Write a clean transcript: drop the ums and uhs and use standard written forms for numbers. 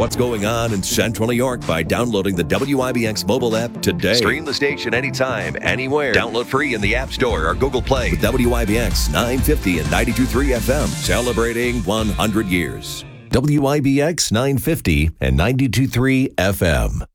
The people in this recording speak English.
what's going on in Central New York by downloading the WIBX mobile app today. Stream the station anytime, anywhere. Download free in the App Store or Google Play. With WIBX 950 and 92.3 FM, celebrating 100 years. WIBX 950 and 92.3 FM.